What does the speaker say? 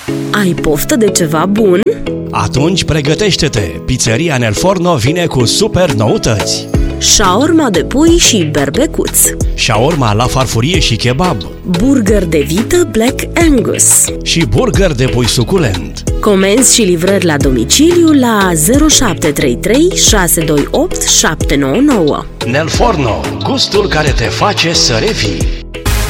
Ai poftă de ceva bun? Atunci pregătește-te! Pizzeria Nel Forno vine cu super noutăți! Shaorma de pui și berbecuț, Shaorma la farfurie și kebab burger de vită Black Angus, și burger de pui suculent. comenzi și livrări la domiciliu la 0733 628 799. Nel Forno, gustul care te face să revii!